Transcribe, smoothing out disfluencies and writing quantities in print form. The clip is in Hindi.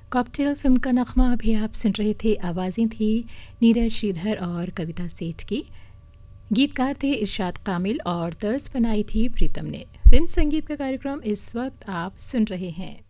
कॉकटेल फिल्म का नगमा अभी आप सुन रहे थे। आवाज़ें थी नीरज श्रीधर और कविता सेठ की। गीतकार थे इरशाद कामिल और तर्ज बनाई थी प्रीतम ने। फिल्म संगीत का कार्यक्रम इस वक्त आप सुन रहे हैं।